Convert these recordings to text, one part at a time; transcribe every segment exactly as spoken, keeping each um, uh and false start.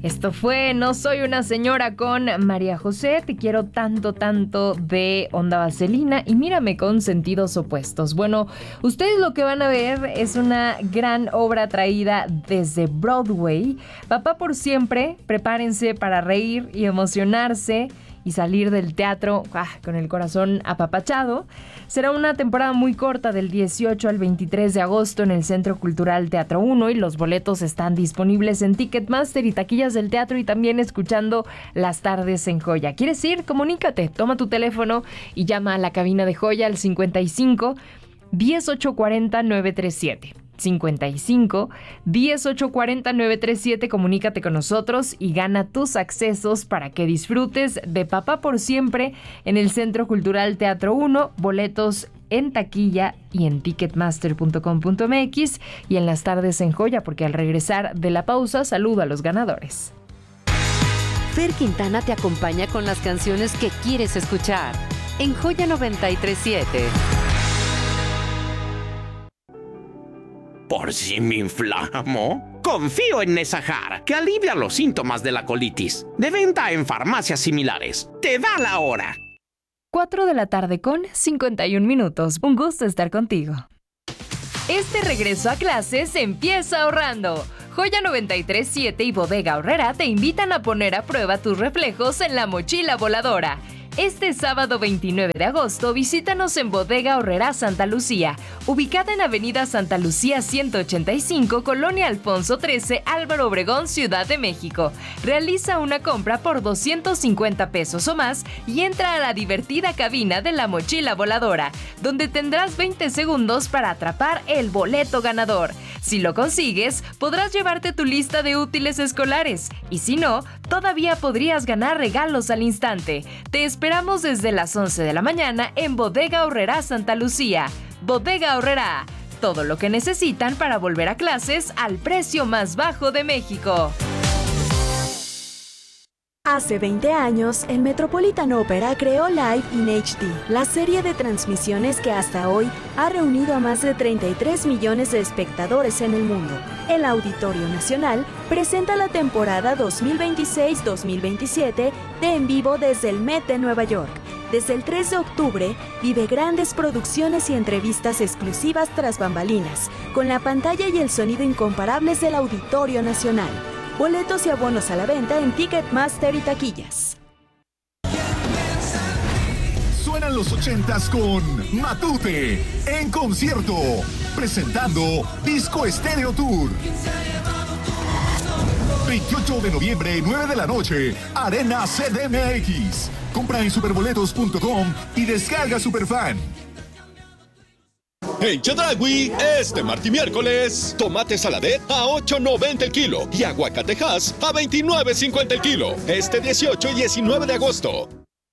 Esto fue No Soy Una Señora con María José. Te quiero tanto, tanto de Onda Vaselina y Mírame con sentidos opuestos. Bueno, ustedes lo que van a ver es una gran obra traída desde Broadway. Papá por siempre, prepárense para reír y emocionarse y salir del teatro ah, con el corazón apapachado. Será una temporada muy corta del dieciocho al veintitrés de agosto en el Centro Cultural Teatro uno y los boletos están disponibles en Ticketmaster y taquillas del teatro y también escuchando Las Tardes en Joya. ¿Quieres ir? Comunícate, toma tu teléfono y llama a la cabina de Joya al cincuenta y cinco, dieciocho cuarenta, nueve treinta y siete. cincuenta y cinco, dieciocho cuarenta, nueve treinta y siete. Comunícate con nosotros y gana tus accesos para que disfrutes de Papá por siempre en el Centro Cultural Teatro uno. Boletos en taquilla y en ticketmaster punto com punto m x y en Las Tardes en Joya, porque al regresar de la pausa saludo a los ganadores. Fer Quintana te acompaña con las canciones que quieres escuchar en Joya noventa y tres punto siete. ¿Por si me inflamo? Confío en Nesajar, que alivia los síntomas de la colitis. De venta en farmacias similares. Te da la hora. cuatro de la tarde con cincuenta y un minutos. Un gusto estar contigo. Este regreso a clases empieza ahorrando. Joya noventa y tres punto siete y Bodega Aurrera te invitan a poner a prueba tus reflejos en la mochila voladora. Este sábado veintinueve de agosto, visítanos en Bodega Aurrera Santa Lucía, ubicada en Avenida Santa Lucía ciento ochenta y cinco, Colonia Alfonso trece, Álvaro Obregón, Ciudad de México. Realiza una compra por doscientos cincuenta pesos o más y entra a la divertida cabina de la mochila voladora, donde tendrás veinte segundos para atrapar el boleto ganador. Si lo consigues, podrás llevarte tu lista de útiles escolares y si no, todavía podrías ganar regalos al instante. Te esperamos desde las once de la mañana en Bodega Aurrera Santa Lucía. Bodega Aurrera, todo lo que necesitan para volver a clases al precio más bajo de México. Hace veinte años, el Metropolitan Opera creó Live in H D, la serie de transmisiones que hasta hoy ha reunido a más de treinta y tres millones de espectadores en el mundo. El Auditorio Nacional presenta la temporada dos mil veintiséis dos mil veintisiete de En Vivo desde el Met de Nueva York. Desde el tres de octubre, vive grandes producciones y entrevistas exclusivas tras bambalinas, con la pantalla y el sonido incomparables del Auditorio Nacional. Boletos y abonos a la venta en Ticketmaster y taquillas. Suenan los ochentas con Matute en concierto, presentando Disco Estéreo Tour. veintiocho de noviembre, nueve de la noche, Arena C D M X. Compra en superboletos punto com y descarga Superfan. En Chedraui, este martes y miércoles, tomate saladet a ocho noventa el kilo y aguacatejas a veintinueve cincuenta el kilo. Este dieciocho y diecinueve de agosto.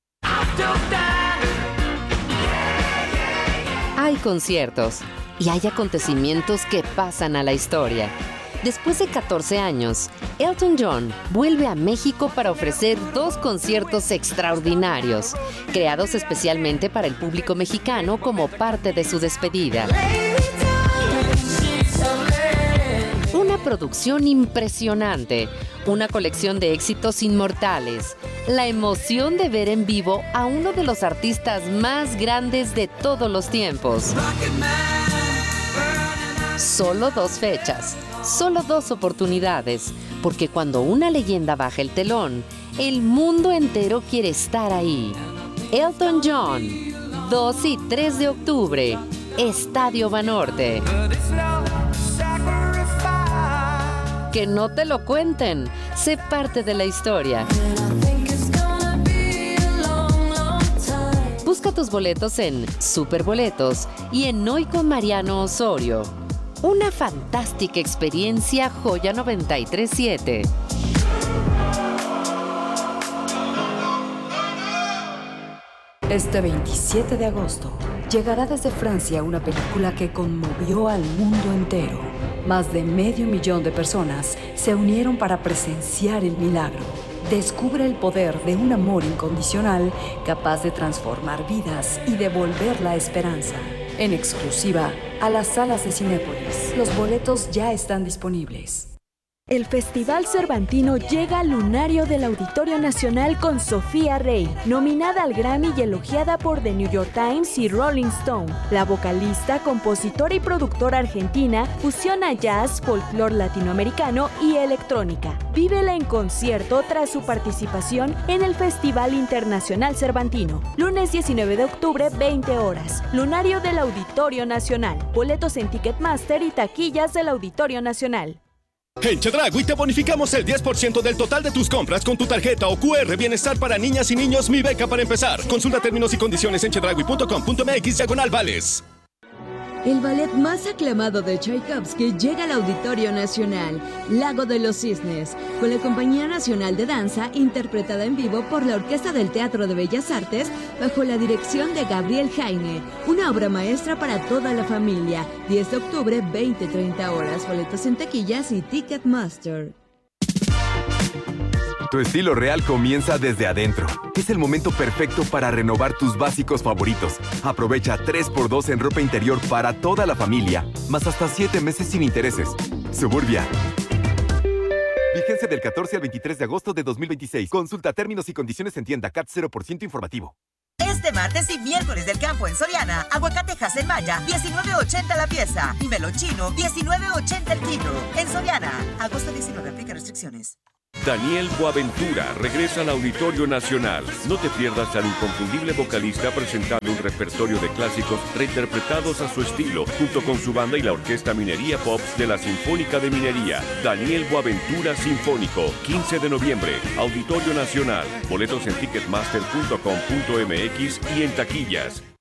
Hay conciertos y hay acontecimientos que pasan a la historia. Después de catorce años, Elton John vuelve a México para ofrecer dos conciertos extraordinarios, creados especialmente para el público mexicano como parte de su despedida. Una producción impresionante, una colección de éxitos inmortales, la emoción de ver en vivo a uno de los artistas más grandes de todos los tiempos. Solo dos fechas. Solo dos oportunidades, porque cuando una leyenda baja el telón, el mundo entero quiere estar ahí. Elton John, dos y tres de octubre, Estadio Banorte. Que no te lo cuenten, sé parte de la historia. Busca tus boletos en Superboletos y en Hoy con Mariano Osorio. Una fantástica experiencia Joya noventa y tres punto siete. Este veintisiete de agosto llegará desde Francia una película que conmovió al mundo entero. Más de medio millón de personas se unieron para presenciar el milagro. Descubre el poder de un amor incondicional capaz de transformar vidas y devolver la esperanza. En exclusiva a las salas de Cinépolis. Los boletos ya están disponibles. El Festival Cervantino llega al lunario del Auditorio Nacional con Sofía Rey, nominada al Grammy y elogiada por The New York Times y Rolling Stone. La vocalista, compositora y productora argentina fusiona jazz, folclore latinoamericano y electrónica. Vívela en concierto tras su participación en el Festival Internacional Cervantino. Lunes diecinueve de octubre, veinte horas. Lunario del Auditorio Nacional. Boletos en Ticketmaster y taquillas del Auditorio Nacional. En Chedraui te bonificamos el diez por ciento del total de tus compras con tu tarjeta o cu erre Bienestar para niñas y niños Mi Beca para empezar. Consulta términos y condiciones en chedraui punto com punto m x diagonal vales. El ballet más aclamado de Tchaikovsky llega al Auditorio Nacional, Lago de los Cisnes, con la Compañía Nacional de Danza, interpretada en vivo por la Orquesta del Teatro de Bellas Artes, bajo la dirección de Gabriel Jaime. Una obra maestra para toda la familia. diez de octubre, veinte a treinta horas. Boletos en taquillas y Ticketmaster. Tu estilo real comienza desde adentro. Es el momento perfecto para renovar tus básicos favoritos. Aprovecha tres por dos en ropa interior para toda la familia, más hasta siete meses sin intereses. Suburbia. Vigencia del catorce al veintitrés de agosto de dos mil veintiséis. Consulta términos y condiciones en tienda. C A T cero por ciento informativo. Este martes y miércoles del campo en Soriana, aguacatejas en Maya, diecinueve ochenta la pieza. Y melón chino, diecinueve ochenta el kilo. En Soriana, agosto diecinueve, aplica restricciones. Daniel Boaventura regresa al Auditorio Nacional. No te pierdas al inconfundible vocalista presentando un repertorio de clásicos reinterpretados a su estilo, junto con su banda y la Orquesta Minería Pops de la Sinfónica de Minería. Daniel Boaventura Sinfónico, quince de noviembre, Auditorio Nacional. Boletos en ticketmaster punto com punto m x y en taquillas.